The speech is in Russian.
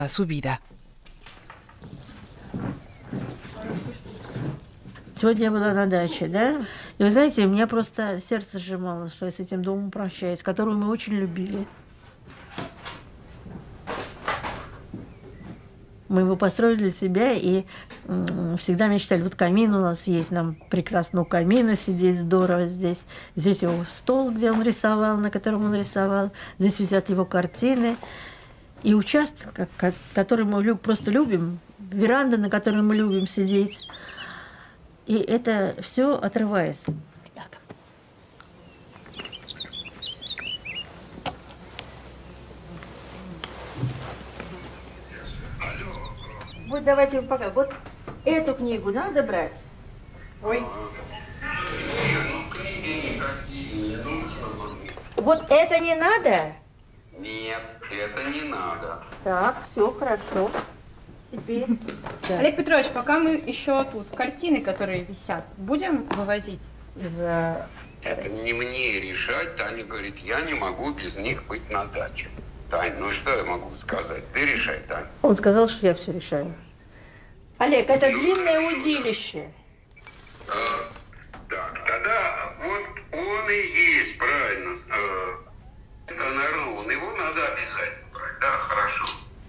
su vida. Сегодня я была на даче, да? И вы знаете, у меня просто сердце сжималось, что я с этим домом прощаюсь, который мы очень любили. Мы его построили для себя и всегда мечтали. Вот камин у нас есть, нам прекрасно у камина сидеть, здорово здесь. Здесь его стол, где он рисовал, на котором он рисовал. Здесь висят его картины. И участок, который мы просто любим, веранда, на которой мы любим сидеть. И это все отрывается. Вот давайте пока. Вот эту книгу надо брать. Ой. Вот это не надо? Нет, это не надо. Так, все хорошо. Теперь. Да. Олег Петрович, пока мы еще тут картины, которые висят, будем вывозить из... Это не мне решать. Таня говорит, я не могу без них быть на даче. Тань, ну что я могу сказать? Ты решай, Тань. Он сказал, что я все решаю. Олег, это длинное удилище. Так, тогда вот он и есть, правильно. Это Нарлон, его надо обязательно брать. Да, хорошо.